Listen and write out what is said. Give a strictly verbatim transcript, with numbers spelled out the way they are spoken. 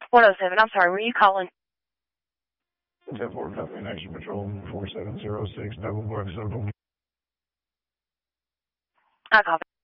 one oh seven, I'm sorry, were you calling? ten four, copy, an action patrol, four seven zero six, double Brooks, Oklahoma. I copy.